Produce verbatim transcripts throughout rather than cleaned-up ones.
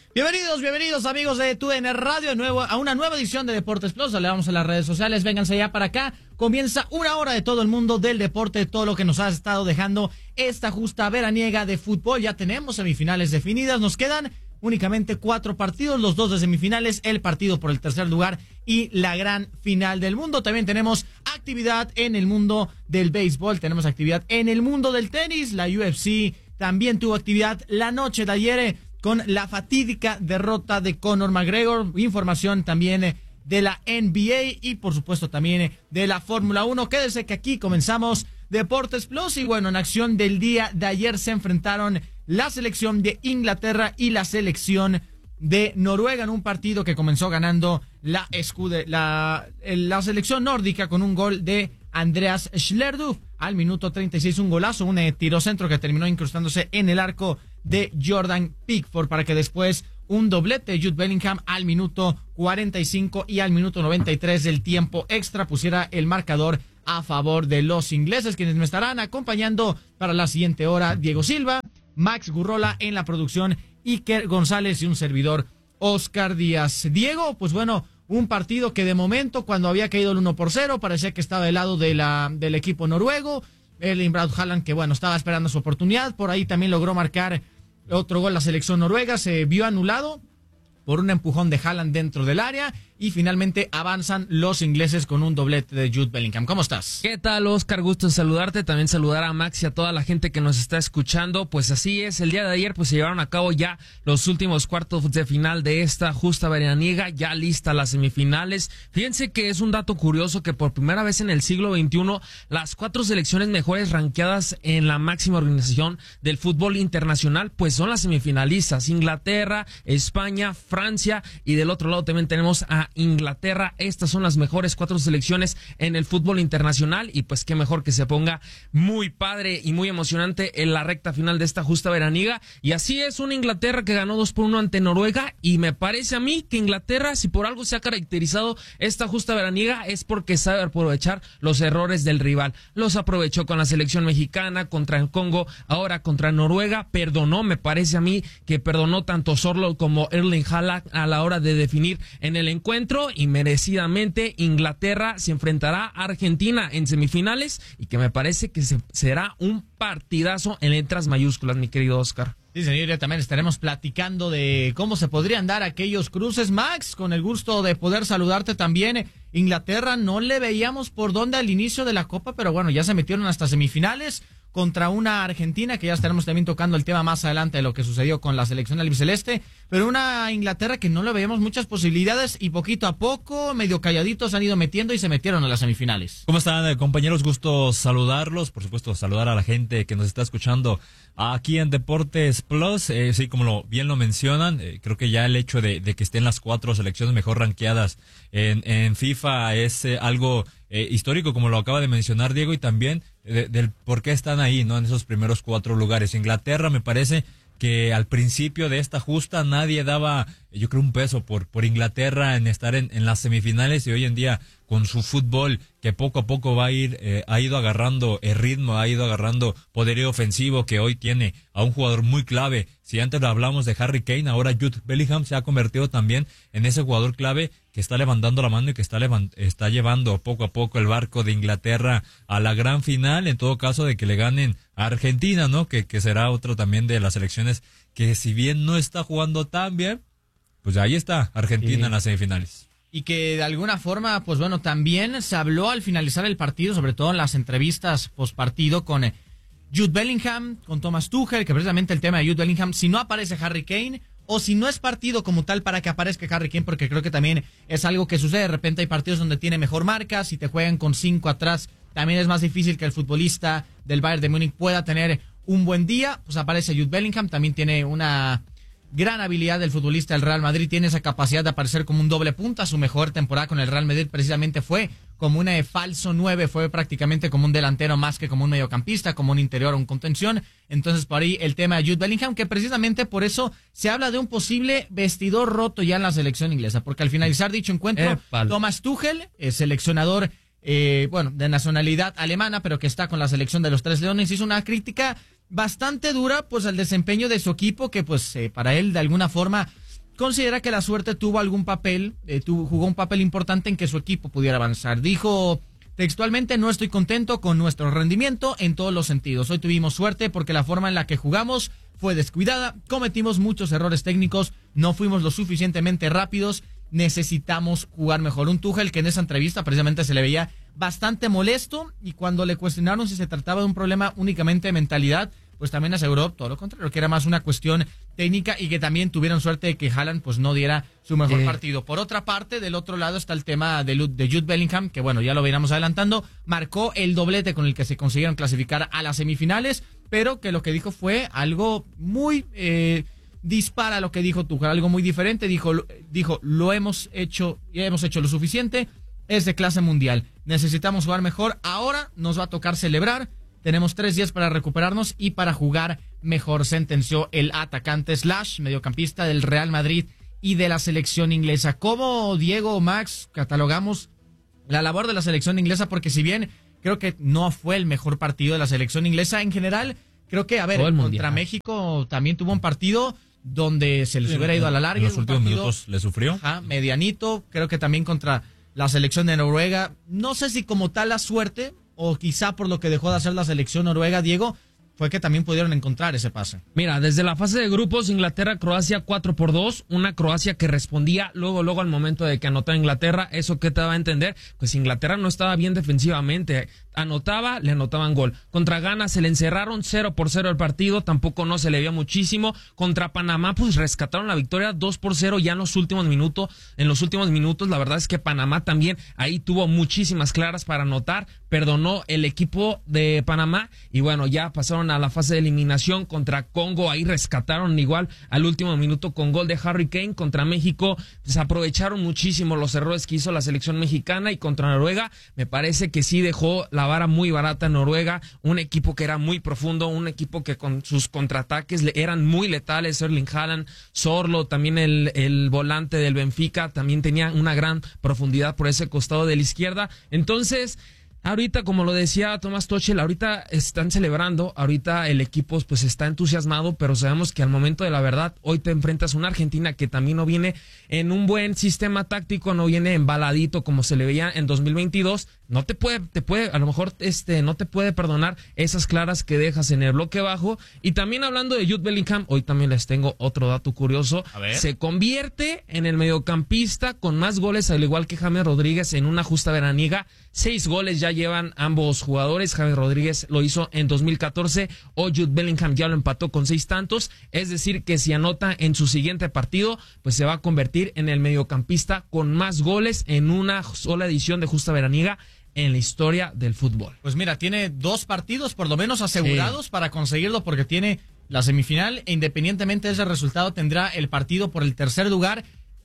Bienvenidos, bienvenidos amigos de T U D N Radio, nuevo, a una nueva edición de Deportes Plus. Le vamos a las redes sociales, vénganse ya para acá. Comienza una hora de todo el mundo del deporte, todo lo que nos ha estado dejando esta justa veraniega de fútbol. Ya tenemos semifinales definidas, nos quedan únicamente cuatro partidos, los dos de semifinales, el partido por el tercer lugar y la gran final del mundo. También tenemos actividad en el mundo del béisbol, tenemos actividad en el mundo del tenis, la U F C también tuvo actividad la noche de ayer con la fatídica derrota de Conor McGregor, información también de la N B A y por supuesto también de la Fórmula uno. Quédese que aquí comenzamos Deportes Plus y bueno, en acción del día de ayer se enfrentaron la selección de Inglaterra y la selección de Noruega en un partido que comenzó ganando la, escude, la, la selección nórdica con un gol de Andreas Schledorf al minuto treinta y seis, un golazo, un eh, tiro centro que terminó incrustándose en el arco de Jordan Pickford para que después un doblete de Jude Bellingham al minuto cuarenta y cinco y al minuto noventa y tres del tiempo extra pusiera el marcador a favor de los ingleses, quienes me estarán acompañando para la siguiente hora. Diego Silva, Max Gurrola en la producción, Iker González y un servidor Oscar Díaz. Diego, pues bueno, un partido que de momento cuando había caído el uno por cero parecía que estaba del lado de la, del equipo noruego. Erling Braut Haaland, que bueno, estaba esperando su oportunidad, por ahí también logró marcar otro gol la selección noruega, se vio anulado por un empujón de Haaland dentro del área y finalmente avanzan los ingleses con un doblete de Jude Bellingham. ¿Cómo estás? ¿Qué tal, Oscar? Gusto en saludarte, también saludar a Max y a toda la gente que nos está escuchando. Pues así es, el día de ayer pues se llevaron a cabo ya los últimos cuartos de final de esta justa veraniega, ya lista las semifinales. Fíjense que es un dato curioso que por primera vez en el siglo veintiuno las cuatro selecciones mejores rankeadas en la máxima organización del fútbol internacional pues son las semifinalistas: Inglaterra, España, Francia y del otro lado también tenemos a Inglaterra. Estas son las mejores cuatro selecciones en el fútbol internacional y pues qué mejor que se ponga muy padre y muy emocionante en la recta final de esta justa veraniega. Y así es, una Inglaterra que ganó dos por uno ante Noruega y me parece a mí que Inglaterra, si por algo se ha caracterizado esta justa veraniega, es porque sabe aprovechar los errores del rival. Los aprovechó con la selección mexicana, contra el Congo, ahora contra Noruega. Perdonó, me parece a mí que perdonó tanto Sorloth como Erling Haaland a la hora de definir en el encuentro y merecidamente Inglaterra se enfrentará a Argentina en semifinales y que me parece que se, será un partidazo en letras mayúsculas, mi querido Oscar. Sí, señor, ya también estaremos platicando de cómo se podrían dar aquellos cruces. Max, con el gusto de poder saludarte también. Inglaterra no le veíamos por dónde al inicio de la Copa, pero bueno, ya se metieron hasta semifinales contra una Argentina, que ya estaremos también tocando el tema más adelante de lo que sucedió con la selección albiceleste, pero una Inglaterra que no le veíamos muchas posibilidades y poquito a poco, medio calladitos, han ido metiendo y se metieron a las semifinales. ¿Cómo están, compañeros? Gusto saludarlos, por supuesto saludar a la gente que nos está escuchando aquí en Deportes Plus. Eh, sí, como lo, bien lo mencionan, eh, creo que ya el hecho de, de que estén las cuatro selecciones mejor rankeadas en, en FIFA es eh, algo eh, histórico, como lo acaba de mencionar Diego, y también de, del por qué están ahí, ¿no? En esos primeros cuatro lugares. Inglaterra, me parece que al principio de esta justa nadie daba, yo creo, un peso por, por Inglaterra en estar en, en las semifinales, y hoy en día con su fútbol que poco a poco va a ir, eh, ha ido agarrando el ritmo, ha ido agarrando poderío ofensivo, que hoy tiene a un jugador muy clave. Si antes hablamos de Harry Kane, ahora Jude Bellingham se ha convertido también en ese jugador clave que está levantando la mano y que está levant- está llevando poco a poco el barco de Inglaterra a la gran final, en todo caso de que le ganen a Argentina, ¿no? Que, que será otro también de las selecciones que, si bien no está jugando tan bien, pues ahí está Argentina sí en las semifinales. Y que de alguna forma, pues bueno, también se habló al finalizar el partido, sobre todo en las entrevistas postpartido con eh, Jude Bellingham, con Thomas Tuchel, que precisamente el tema de Jude Bellingham, si no aparece Harry Kane, o si no es partido como tal para que aparezca Harry Kane, porque creo que también es algo que sucede, de repente hay partidos donde tiene mejor marca, si te juegan con cinco atrás, también es más difícil que el futbolista del Bayern de Múnich pueda tener un buen día, pues aparece Jude Bellingham, también tiene una gran habilidad del futbolista del Real Madrid, tiene esa capacidad de aparecer como un doble punta. Su mejor temporada con el Real Madrid precisamente fue como una de falso nueve, fue prácticamente como un delantero más que como un mediocampista, como un interior o un contención. Entonces por ahí el tema de Jude Bellingham, que precisamente por eso se habla de un posible vestidor roto ya en la selección inglesa, porque al finalizar dicho encuentro, Epal. Thomas Tuchel, el seleccionador eh, bueno, de nacionalidad alemana, pero que está con la selección de los Tres Leones, hizo una crítica bastante dura pues al desempeño de su equipo, que pues eh, para él de alguna forma considera que la suerte tuvo algún papel, eh, tuvo, jugó un papel importante en que su equipo pudiera avanzar. Dijo textualmente: no estoy contento con nuestro rendimiento en todos los sentidos. Hoy tuvimos suerte porque la forma en la que jugamos fue descuidada, cometimos muchos errores técnicos, no fuimos lo suficientemente rápidos, necesitamos jugar mejor. Un Tuchel que en esa entrevista precisamente se le veía bastante molesto, y cuando le cuestionaron si se trataba de un problema únicamente de mentalidad, pues también aseguró todo lo contrario, que era más una cuestión técnica y que también tuvieron suerte de que Haaland pues no diera su mejor eh. partido. Por otra parte, del otro lado está el tema de, de Jude Bellingham, que bueno, ya lo veníamos adelantando, marcó el doblete con el que se consiguieron clasificar a las semifinales, pero que lo que dijo fue algo muy eh, dispara a lo que dijo Tuchel, algo muy diferente. Dijo, dijo lo hemos hecho, ya hemos hecho lo suficiente, es de clase mundial, necesitamos jugar mejor, ahora nos va a tocar celebrar. Tenemos tres días para recuperarnos y para jugar mejor, sentenció el atacante slash mediocampista del Real Madrid y de la selección inglesa. ¿Cómo, Diego, Max, catalogamos la labor de la selección inglesa? Porque si bien creo que no fue el mejor partido de la selección inglesa en general, creo que, a ver, contra mundial. México también tuvo un partido donde se les sí, hubiera ido a la larga. En los últimos partido, minutos le sufrió. Ajá, medianito. Creo que también contra la selección de Noruega. No sé si como tal la suerte, o quizá por lo que dejó de hacer la selección noruega, Diego, fue que también pudieron encontrar ese pase. Mira, desde la fase de grupos, Inglaterra-Croacia cuatro por dos, una Croacia que respondía luego, luego al momento de que anotaba Inglaterra. ¿Eso qué te va a entender? Pues Inglaterra no estaba bien defensivamente, anotaba, le anotaban gol. Contra Ghana se le encerraron cero por cero el partido, tampoco no se le vio muchísimo. Contra Panamá pues rescataron la victoria dos por cero ya en los últimos minutos. En los últimos minutos la verdad es que Panamá también ahí tuvo muchísimas claras para anotar, perdonó el equipo de Panamá y bueno, ya pasaron a la fase de eliminación. Contra Congo ahí rescataron igual al último minuto con gol de Harry Kane. Contra México pues aprovecharon muchísimo los errores que hizo la selección mexicana, y contra Noruega me parece que sí dejó la vara muy barata en Noruega, un equipo que era muy profundo, un equipo que con sus contraataques le eran muy letales. Erling Haaland, Sorlo, también el, el volante del Benfica, también tenía una gran profundidad por ese costado de la izquierda. Entonces, ahorita, como lo decía Tomás Tuchel, ahorita están celebrando, ahorita el equipo pues está entusiasmado, pero sabemos que al momento de la verdad, hoy te enfrentas a una Argentina que también no viene en un buen sistema táctico, no viene embaladito como se le veía en dos mil veintidós, no te puede, te puede, a lo mejor este, no te puede perdonar esas claras que dejas en el bloque bajo. Y también hablando de Jude Bellingham, hoy también les tengo otro dato curioso, se convierte en el mediocampista con más goles, al igual que James Rodríguez en una justa veraniega. Seis goles ya llevan ambos jugadores. James Rodríguez lo hizo en dos mil catorce, o Jude Bellingham ya lo empató con seis tantos, es decir que si anota en su siguiente partido, pues se va a convertir en el mediocampista con más goles en una sola edición de justa veraniega en la historia del fútbol. Pues mira, tiene dos partidos por lo menos asegurados sí. para conseguirlo, porque tiene la semifinal e independientemente de ese resultado tendrá el partido por el tercer lugar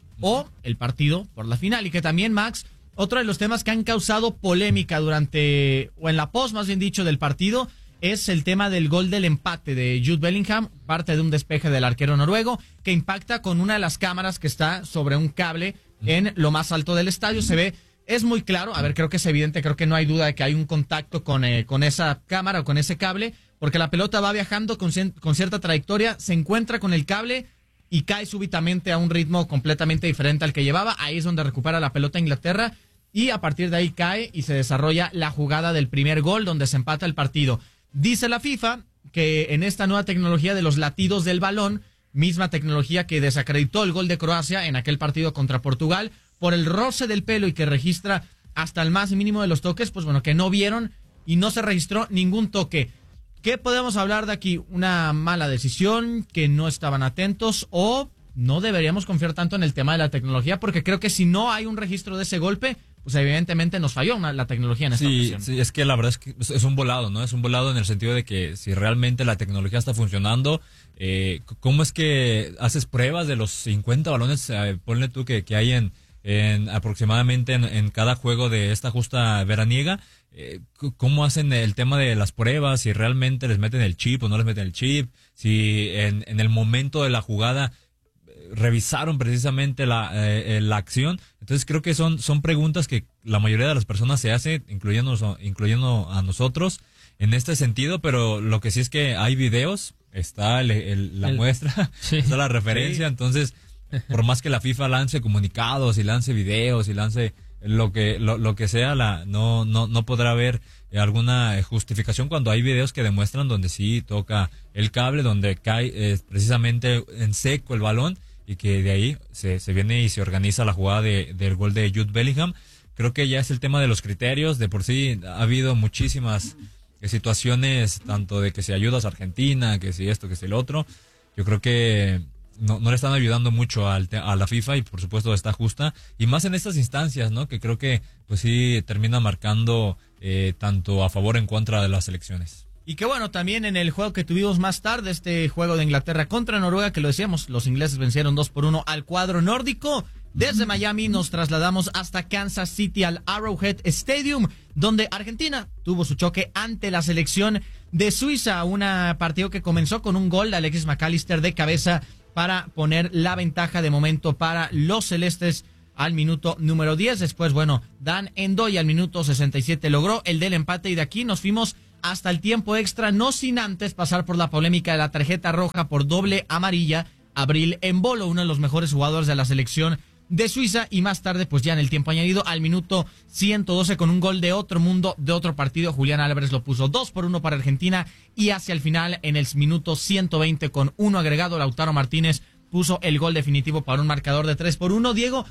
o el partido por la final. Y que también, Max, otro de los temas que han causado polémica durante, o en la post más bien dicho, del partido, es el tema del gol del empate de Jude Bellingham, parte de un despeje del arquero noruego, que impacta con una de las cámaras que está sobre un cable en lo más alto del estadio. Se ve, es muy claro, a ver, creo que es evidente, creo que no hay duda de que hay un contacto con, eh, con esa cámara o con ese cable, porque la pelota va viajando con, con cierta trayectoria, se encuentra con el cable y cae súbitamente a un ritmo completamente diferente al que llevaba. Ahí es donde recupera la pelota Inglaterra y a partir de ahí cae y se desarrolla la jugada del primer gol donde se empata el partido. Dice la FIFA que en esta nueva tecnología de los latidos del balón, misma tecnología que desacreditó el gol de Croacia en aquel partido contra Portugal, por el roce del pelo y que registra hasta el más mínimo de los toques, pues bueno, que no vieron y no se registró ningún toque. ¿Qué podemos hablar de aquí? ¿Una mala decisión? ¿Que no estaban atentos? ¿O no deberíamos confiar tanto en el tema de la tecnología? Porque creo que si no hay un registro de ese golpe, pues evidentemente nos falló una, la tecnología en esta sí, ocasión. Sí, es que la verdad es que es un volado, ¿no? Es un volado en el sentido de que si realmente la tecnología está funcionando, eh, ¿cómo es que haces pruebas de los cincuenta balones? Eh, ponle tú que, que hay en, en aproximadamente en, en cada juego de esta justa veraniega. Eh, ¿Cómo hacen el tema de las pruebas? Si realmente les meten el chip o no les meten el chip. Si en, en el momento de la jugada revisaron precisamente la, eh, la acción. Entonces creo que son, son preguntas que la mayoría de las personas se hace, incluyendo, incluyendo a nosotros en este sentido, pero lo que sí es que hay videos, está el, el, la el, muestra, sí, está la referencia, sí. Entonces por más que la FIFA lance comunicados y lance videos y lance lo que lo, lo que sea, la no no no podrá haber alguna justificación cuando hay videos que demuestran donde sí toca el cable, donde cae eh, precisamente en seco el balón y que de ahí se, se viene y se organiza la jugada de, del gol de Jude Bellingham. Creo que ya es el tema de los criterios. De por sí ha habido muchísimas situaciones, tanto de que si ayudas a Argentina, que si esto, que si el otro. Yo creo que no, no le están ayudando mucho al, a la FIFA y por supuesto está justa. Y más en estas instancias, ¿no? Que creo que pues sí termina marcando eh, tanto a favor o en contra de las elecciones. Y que bueno, también en el juego que tuvimos más tarde, este juego de Inglaterra contra Noruega, que lo decíamos, los ingleses vencieron dos por uno al cuadro nórdico. Desde Miami nos trasladamos hasta Kansas City al Arrowhead Stadium, donde Argentina tuvo su choque ante la selección de Suiza. Un partido que comenzó con un gol de Alexis McAllister de cabeza para poner la ventaja de momento para los celestes al minuto número diez. Después, bueno, Dan Endoy al minuto sesenta y siete logró el del empate y de aquí nos fuimos hasta el tiempo extra, no sin antes pasar por la polémica de la tarjeta roja por doble amarilla a Bril Embolo, uno de los mejores jugadores de la selección de Suiza, y más tarde, pues ya en el tiempo añadido, al minuto ciento doce con un gol de otro mundo, de otro partido, Julián Álvarez lo puso dos por uno para Argentina, y hacia el final, en el minuto ciento veinte con uno agregado, Lautaro Martínez puso el gol definitivo para un marcador de tres por uno. Diego,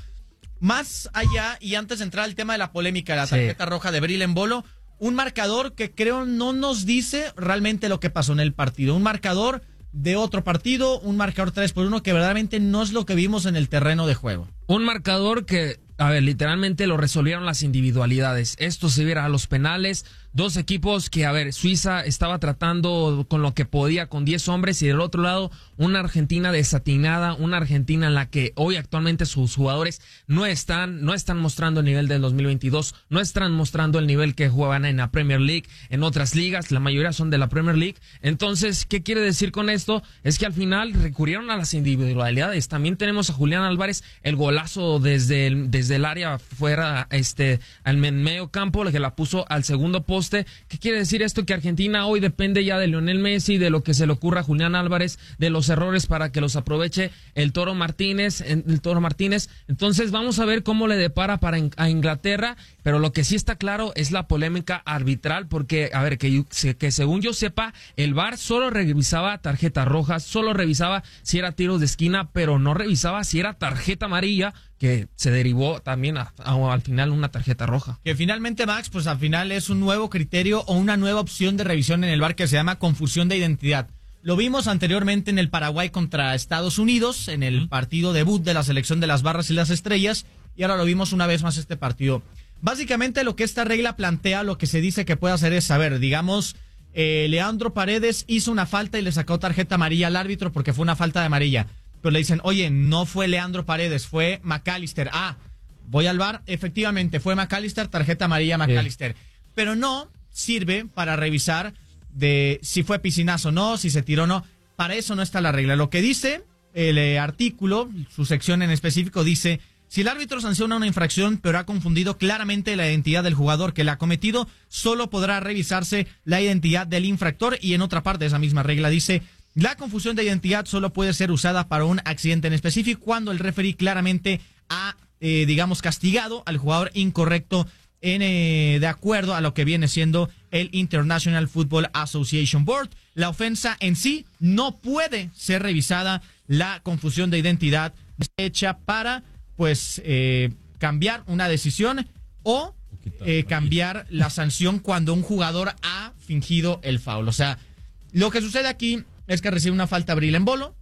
más allá, y antes de entrar al tema de la polémica de la tarjeta sí. roja de Bril Embolo, un marcador que creo no nos dice realmente lo que pasó en el partido, un marcador de otro partido, un marcador tres por uno que verdaderamente no es lo que vimos en el terreno de juego. Un marcador que, a ver, literalmente lo resolvieron las individualidades. Esto se viera a los penales. Dos equipos que, a ver, Suiza estaba tratando con lo que podía con diez hombres y del otro lado una Argentina desatinada, una Argentina en la que hoy actualmente sus jugadores no están, no están mostrando el nivel del dos mil veintidós, no están mostrando el nivel que juegan en la Premier League, en otras ligas, la mayoría son de la Premier League. Entonces, ¿qué quiere decir con esto? Es que al final recurrieron a las individualidades. También tenemos a Julián Álvarez, el golazo desde el, desde el área fuera, este, al medio campo, que la puso al segundo poste. ¿Qué quiere decir esto? Que Argentina hoy depende ya de Lionel Messi, de lo que se le ocurra a Julián Álvarez, de los errores para que los aproveche el Toro Martínez, el Toro Martínez. Entonces vamos a ver cómo le depara para a Inglaterra, pero lo que sí está claro es la polémica arbitral, porque, a ver, que, que según yo sepa, el V A R solo revisaba tarjetas rojas, solo revisaba si era tiros de esquina, pero no revisaba si era tarjeta amarilla, que se derivó también a, a, al final una tarjeta roja. Que finalmente, Max, pues al final es un nuevo criterio o una nueva opción de revisión en el V A R que se llama confusión de identidad. Lo vimos anteriormente en el Paraguay contra Estados Unidos, en el partido debut de la selección de las barras y las estrellas, y ahora lo vimos una vez más este partido. Básicamente lo que esta regla plantea, lo que se dice que puede hacer es, a ver, digamos, eh, Leandro Paredes hizo una falta y le sacó tarjeta amarilla al árbitro porque fue una falta de amarilla. Pero le dicen, oye, no fue Leandro Paredes, fue McAllister. Ah, voy al V A R, efectivamente, fue McAllister, tarjeta amarilla McAllister. Sí. Pero no sirve para revisar de si fue piscinazo o no, si se tiró o no. Para eso no está la regla. Lo que dice el eh, artículo, su sección en específico, dice, si el árbitro sanciona una infracción, pero ha confundido claramente la identidad del jugador que la ha cometido, solo podrá revisarse la identidad del infractor. Y en otra parte de esa misma regla dice, la confusión de identidad solo puede ser usada para un accidente en específico cuando el referee claramente ha, eh, digamos, castigado al jugador incorrecto en, eh, de acuerdo a lo que viene siendo el International Football Association Board. La ofensa en sí no puede ser revisada. La confusión de identidad es hecha para, pues, eh, cambiar una decisión o eh, cambiar la sanción cuando un jugador ha fingido el foul. O sea, lo que sucede aquí es que recibe una falta Bril Embolo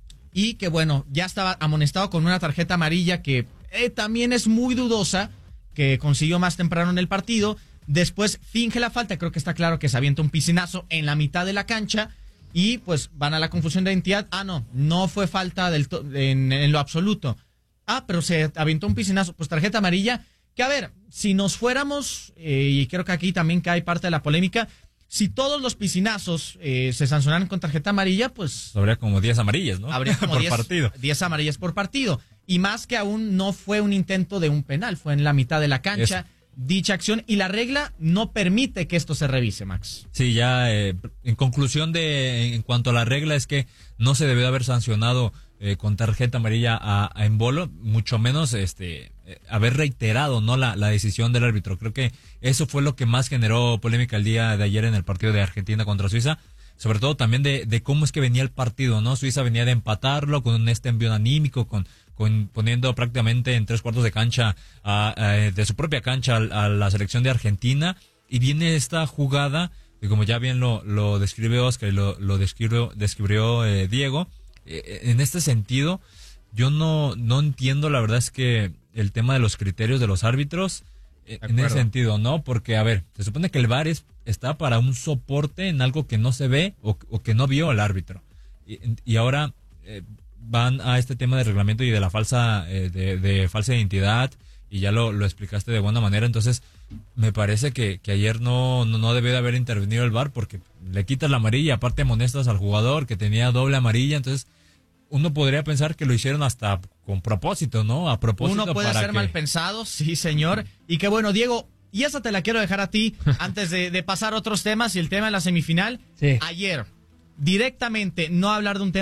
y que, bueno, ya estaba amonestado con una tarjeta amarilla que eh, también es muy dudosa, que consiguió más temprano en el partido. Después finge la falta, creo que está claro que se avienta un piscinazo en la mitad de la cancha y pues van a la confusión de identidad. Ah, no, no fue falta del to- en, en lo absoluto. Ah, pero se aventó un piscinazo, pues tarjeta amarilla. Que a ver, si nos fuéramos, eh, y creo que aquí también cae parte de la polémica, si todos los piscinazos eh, se sancionaran con tarjeta amarilla, pues habría como diez amarillas, ¿no? Habría como por diez, partido. diez amarillas por partido. Y más que aún no fue un intento de un penal, fue en la mitad de la cancha. Eso. Dicha acción, y la regla no permite que esto se revise, Max. Sí, ya eh, en conclusión de en cuanto a la regla es que no se debió haber sancionado eh, con tarjeta amarilla a, a Embolo, mucho menos este eh, haber reiterado no la, la decisión del árbitro. Creo que eso fue lo que más generó polémica el día de ayer en el partido de Argentina contra Suiza, sobre todo también de, de cómo es que venía el partido, ¿no? Suiza venía de empatarlo con este envío anímico, con, con poniendo prácticamente en tres cuartos de cancha a, a, de su propia cancha a, a la selección de Argentina, y viene esta jugada que, como ya bien lo, lo describe Oscar y lo, lo describió, describió eh, Diego, eh, en este sentido yo no, no entiendo, la verdad es que el tema de los criterios de los árbitros, eh, en ese sentido, ¿no? Porque, a ver, se supone que el V A R es, está para un soporte en algo que no se ve o, o que no vio el árbitro. Y, y ahora eh, van a este tema del reglamento y de la falsa, eh, de, de falsa identidad, y ya lo, lo explicaste de buena manera. Entonces, me parece que, que ayer no, no, no debe de haber intervenido el V A R, porque le quitas la amarilla y aparte amonestas al jugador que tenía doble amarilla. Entonces, uno podría pensar que lo hicieron hasta con propósito, ¿no? A propósito. Uno puede para ser que... mal pensado, sí, señor. Y que bueno, Diego, y esa te la quiero dejar a ti antes de, de pasar a otros temas, y el tema de la semifinal. Sí. Ayer, directamente, no hablar de un tema